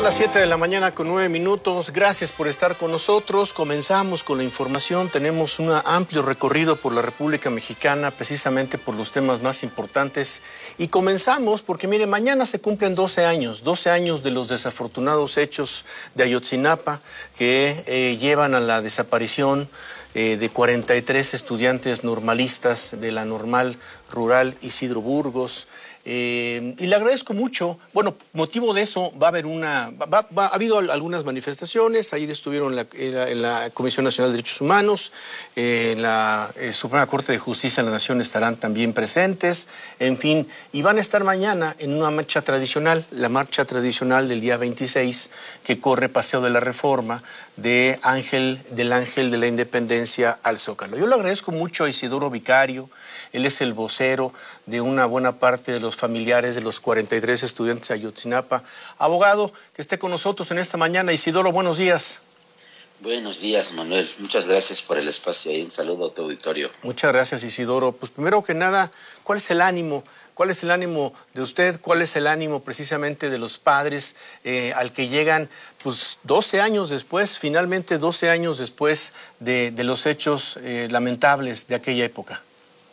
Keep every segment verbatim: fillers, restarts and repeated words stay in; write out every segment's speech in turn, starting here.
Son las siete de la mañana con nueve minutos. Gracias por estar con nosotros. Comenzamos con la información. Tenemos un amplio recorrido por la República Mexicana, precisamente por los temas más importantes. Y comenzamos porque, mire, mañana se cumplen doce años, doce años de los desafortunados hechos de Ayotzinapa que eh, llevan a la desaparición eh, de cuarenta y tres estudiantes normalistas de la Normal Rural Isidro Burgos. Eh, y le agradezco mucho. Bueno, motivo de eso va a haber una, va, va, ha habido algunas manifestaciones. Ayer estuvieron en la, en la, en la Comisión Nacional de Derechos Humanos, eh, en la eh, Suprema Corte de Justicia de la Nación estarán también presentes, en fin, y van a estar mañana en una marcha tradicional, la marcha tradicional del día veintiséis, que corre Paseo de la Reforma de Ángel, del Ángel de la Independencia al Zócalo. Yo le agradezco mucho a Isidoro Vicario. Él es el vocero de una buena parte de los familiares de los cuarenta y tres estudiantes de Ayotzinapa. Abogado, que esté con nosotros en esta mañana. Isidoro, buenos días. Buenos días, Manuel. Muchas gracias por el espacio y un saludo a tu auditorio. Muchas gracias, Isidoro. Pues primero que nada, ¿cuál es el ánimo? ¿Cuál es el ánimo de usted? ¿Cuál es el ánimo precisamente de los padres eh, al que llegan pues doce años después, finalmente doce años después de, de los hechos eh, lamentables de aquella época?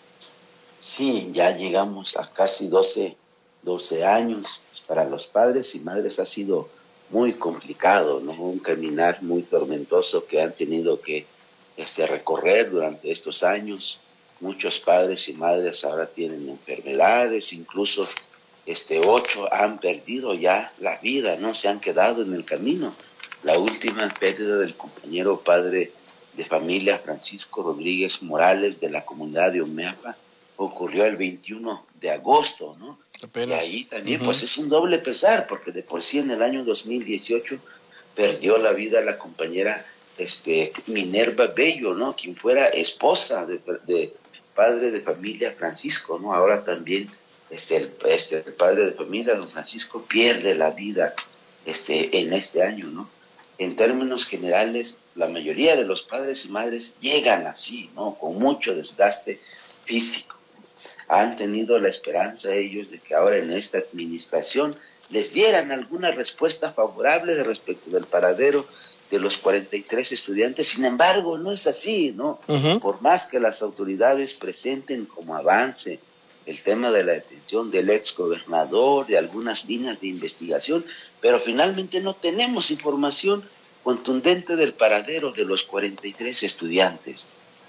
Sí, ya llegamos a casi doce, doce años. Para los padres y madres ha sido muy complicado, ¿no? Un caminar muy tormentoso que han tenido que este, recorrer durante estos años. Muchos padres y madres ahora tienen enfermedades, incluso este, ocho han perdido ya la vida, ¿no? Se han quedado en el camino. La última pérdida del compañero padre de familia Francisco Rodríguez Morales de la comunidad de Omeapa ocurrió el veintiuno de agosto, ¿no? Apenas. Y ahí también, uh-huh. pues es un doble pesar, porque de por sí en el año dos mil dieciocho perdió la vida la compañera este, Minerva Bello, ¿no? Quien fuera esposa de, de padre de familia Francisco, ¿no? Ahora también este, el, este, el padre de familia, don Francisco, pierde la vida este, en este año, ¿no? En términos generales, la mayoría de los padres y madres llegan así, ¿no? Con mucho desgaste físico. Han tenido la esperanza ellos de que ahora en esta administración les dieran alguna respuesta favorable respecto del paradero de los cuarenta y tres estudiantes. Sin embargo, no es así, ¿no? Uh-huh. Por más que las autoridades presenten como avance el tema de la detención del exgobernador, de algunas líneas de investigación, pero finalmente no tenemos información contundente del paradero de los cuarenta y tres estudiantes.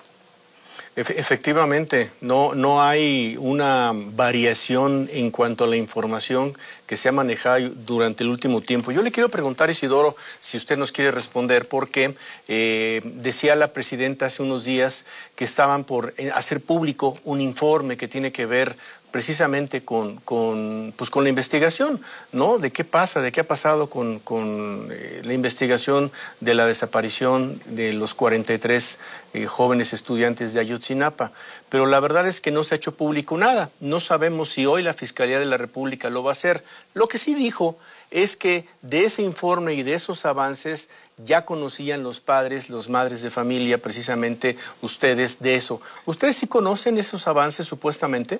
Efectivamente, no, no hay una variación en cuanto a la información que se ha manejado durante el último tiempo. Yo le quiero preguntar, Isidoro, si usted nos quiere responder, porque eh, decía la presidenta hace unos días que estaban por hacer público un informe que tiene que ver precisamente con, con, pues con la investigación, ¿no? De qué pasa, de qué ha pasado con, con eh, la investigación de la desaparición de los cuarenta y tres eh, jóvenes estudiantes de Ayotzinapa. Pero la verdad es que no se ha hecho público nada. No sabemos si hoy la Fiscalía de la República lo va a hacer. Lo que sí dijo es que de ese informe y de esos avances ya conocían los padres, los madres de familia, precisamente ustedes de eso. ¿Ustedes sí conocen esos avances supuestamente?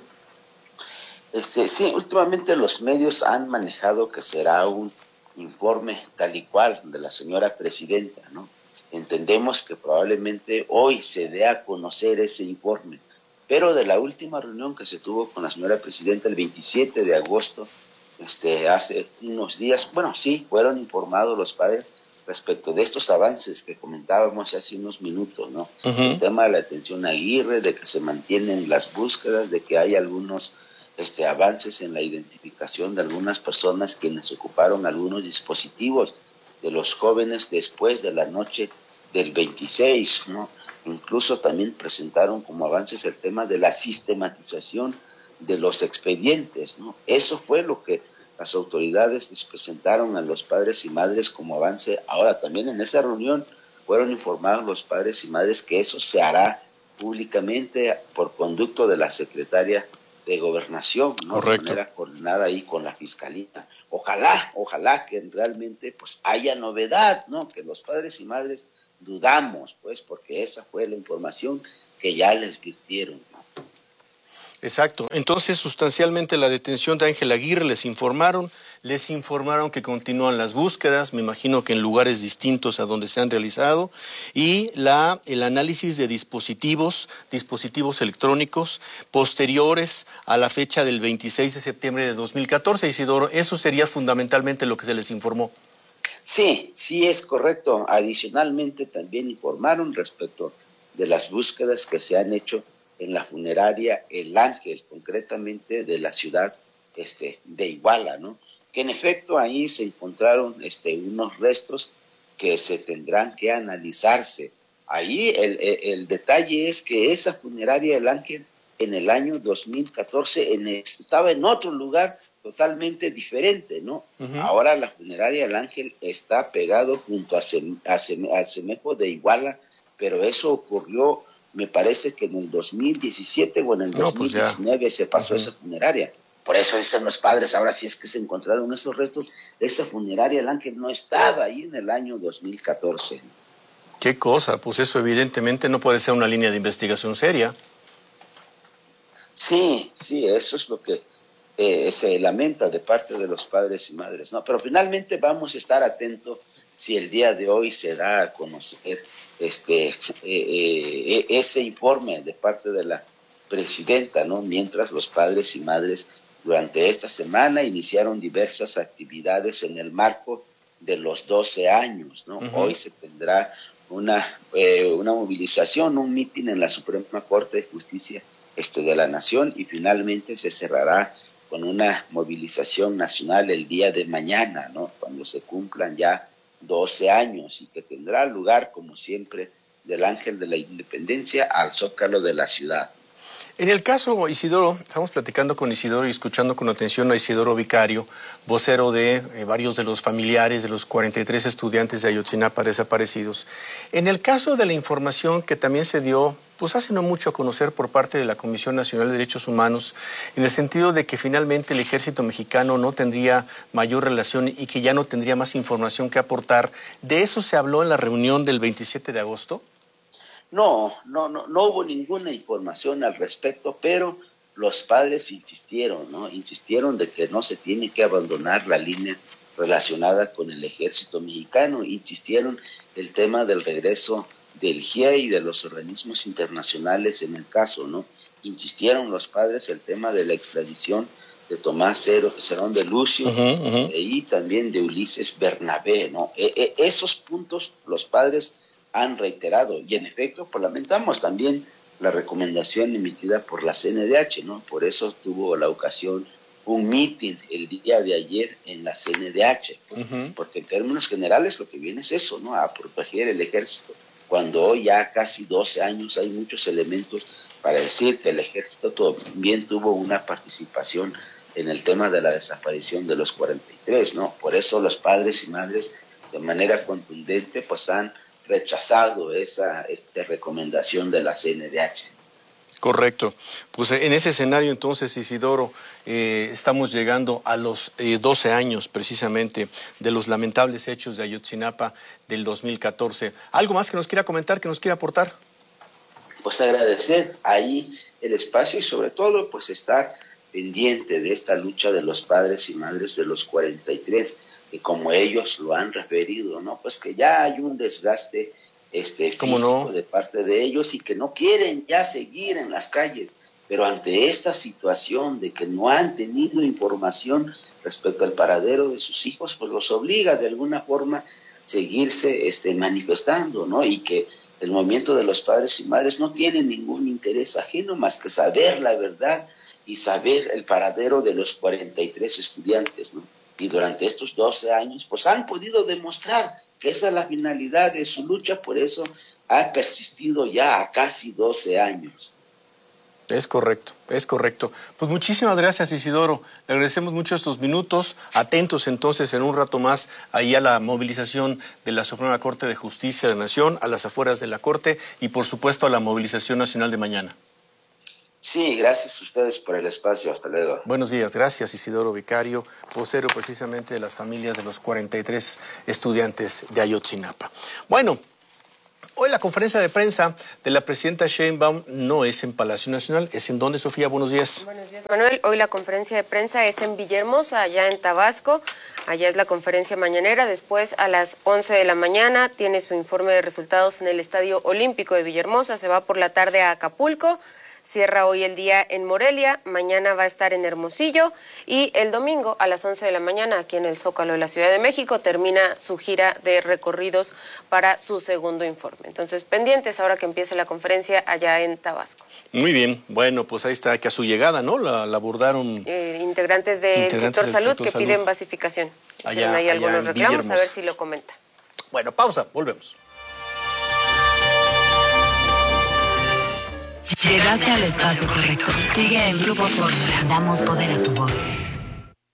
Este, sí, últimamente los medios han manejado que será un informe tal y cual de la señora presidenta, ¿no? Entendemos que probablemente hoy se dé a conocer ese informe, pero de la última reunión que se tuvo con la señora presidenta el veintisiete de agosto, este, hace unos días, bueno, sí, fueron informados los padres respecto de estos avances que comentábamos hace unos minutos, ¿no? Uh-huh. El tema de la detención a Aguirre, de que se mantienen las búsquedas, de que hay algunos Este, avances en la identificación de algunas personas quienes ocuparon algunos dispositivos de los jóvenes después de la noche del veintiséis, ¿no? Incluso también presentaron como avances el tema de la sistematización de los expedientes, ¿no? Eso fue lo que las autoridades les presentaron a los padres y madres como avance. Ahora también en esa reunión fueron informados los padres y madres que eso se hará públicamente por conducto de la secretaria de Gobernación, ¿no? Correcto. De manera coordinada ahí con la Fiscalía. Ojalá, ojalá que realmente pues haya novedad, ¿no? Que los padres y madres dudamos, pues, porque esa fue la información que ya les virtieron, ¿no? Exacto. Entonces, sustancialmente la detención de Ángel Aguirre les informaron les informaron que continúan las búsquedas, me imagino que en lugares distintos a donde se han realizado, y la, el análisis de dispositivos, dispositivos electrónicos posteriores a la fecha del veintiséis de septiembre de dos mil catorce, Isidoro. Eso sería fundamentalmente lo que se les informó. Sí, sí es correcto. Adicionalmente también informaron respecto de las búsquedas que se han hecho en la funeraria El Ángel, concretamente de la ciudad este, de Iguala, ¿no? Que en efecto ahí se encontraron este, unos restos que se tendrán que analizarse. Ahí el, el, el detalle es que esa funeraria El Ángel en el año dos mil catorce en, estaba en otro lugar totalmente diferente, ¿no? Uh-huh. Ahora la funeraria El Ángel está pegado junto a, Sem, a Sem, al Semejo de Iguala, pero eso ocurrió, me parece que en el dos mil diecisiete o en el no, dos mil diecinueve pues se pasó uh-huh. esa funeraria. Por eso dicen los padres, ahora si es que se encontraron esos restos, esa funeraria El Ángel no estaba ahí en el año dos mil catorce. ¿Qué cosa? Pues eso evidentemente no puede ser una línea de investigación seria. Sí, sí, eso es lo que eh, se lamenta de parte de los padres y madres, ¿no? Pero finalmente vamos a estar atentos si el día de hoy se da a conocer este eh, eh, ese informe de parte de la presidenta, ¿no? Mientras los padres y madres durante esta semana iniciaron diversas actividades en el marco de los doce años, ¿no? Uh-huh. Hoy se tendrá una, eh, una movilización, un mitin en la Suprema Corte de Justicia este, de la Nación y finalmente se cerrará con una movilización nacional el día de mañana, ¿no? Cuando se cumplan ya doce años y que tendrá lugar, como siempre, del Ángel de la Independencia al Zócalo de la ciudad. En el caso, Isidoro, estamos platicando con Isidoro y escuchando con atención a Isidoro Vicario, vocero de eh, varios de los familiares de los cuarenta y tres estudiantes de Ayotzinapa desaparecidos. En el caso de la información que también se dio, pues hace no mucho a conocer por parte de la Comisión Nacional de Derechos Humanos, en el sentido de que finalmente el ejército mexicano no tendría mayor relación y que ya no tendría más información que aportar, ¿de eso se habló en la reunión del veintisiete de agosto? No, no, no, no hubo ninguna información al respecto, pero los padres insistieron, ¿no? Insistieron de que no se tiene que abandonar la línea relacionada con el ejército mexicano, insistieron el tema del regreso del G I E y de los organismos internacionales en el caso, ¿no? Insistieron los padres el tema de la extradición de Tomás Cerón de Lucio uh-huh, uh-huh. y también de Ulises Bernabé, ¿no? E- e- esos puntos los padres han reiterado y en efecto pues lamentamos también la recomendación emitida por la C N D H, ¿no? Por eso tuvo la ocasión un mitin el día de ayer en la C N D H, uh-huh. porque en términos generales lo que viene es eso, ¿no? A proteger el ejército, cuando hoy ya casi doce años hay muchos elementos para decir que el ejército también tuvo una participación en el tema de la desaparición de los cuarenta y tres, ¿no? Por eso los padres y madres de manera contundente pues han rechazado esa esta recomendación de la C N D H. Correcto. Pues en ese escenario entonces, Isidoro, eh, estamos llegando a los eh, doce años precisamente de los lamentables hechos de Ayotzinapa del dos mil catorce. ¿Algo más que nos quiera comentar, que nos quiera aportar? Pues agradecer ahí el espacio y sobre todo pues estar pendiente de esta lucha de los padres y madres de los cuarenta y tres, que como ellos lo han referido, ¿no? Pues que ya hay un desgaste este, físico no? de parte de ellos y que no quieren ya seguir en las calles, pero ante esta situación de que no han tenido información respecto al paradero de sus hijos, pues los obliga de alguna forma seguirse este, manifestando, ¿no? Y que el movimiento de los padres y madres no tiene ningún interés ajeno más que saber la verdad y saber el paradero de los cuarenta y tres estudiantes, ¿no? Y durante estos doce años, pues han podido demostrar que esa es la finalidad de su lucha, por eso ha persistido ya a casi doce años. Es correcto, es correcto. Pues muchísimas gracias, Isidoro. Le agradecemos mucho estos minutos. Atentos entonces en un rato más ahí a la movilización de la Suprema Corte de Justicia de la Nación, a las afueras de la Corte y por supuesto a la movilización nacional de mañana. Sí, gracias a ustedes por el espacio. Hasta luego. Buenos días. Gracias, Isidoro Vicario, vocero precisamente de las familias de los cuarenta y tres estudiantes de Ayotzinapa. Bueno. Hoy la conferencia de prensa de la presidenta Sheinbaum no es en Palacio Nacional, ¿es en dónde, Sofía? Buenos días. Buenos días, Manuel. Hoy la conferencia de prensa es en Villahermosa, allá en Tabasco. Allá es la conferencia mañanera. Después, a las once de la mañana, tiene su informe de resultados en el Estadio Olímpico de Villahermosa. Se va por la tarde a Acapulco. Cierra hoy el día en Morelia, mañana va a estar en Hermosillo y el domingo a las once de la mañana aquí en el Zócalo de la Ciudad de México termina su gira de recorridos para su segundo informe. Entonces, pendientes ahora que empiece la conferencia allá en Tabasco. Muy bien, bueno, pues ahí está, que a su llegada, ¿no? La, la abordaron... Eh, integrantes del integrantes sector del salud sector que salud. piden basificación. Allá, hay allá algunos en reclamos, Villahermosa. a ver si lo comenta. Bueno, pausa, volvemos. Llegaste al espacio correcto. Sigue en Grupo Fórmula. Damos poder a tu voz.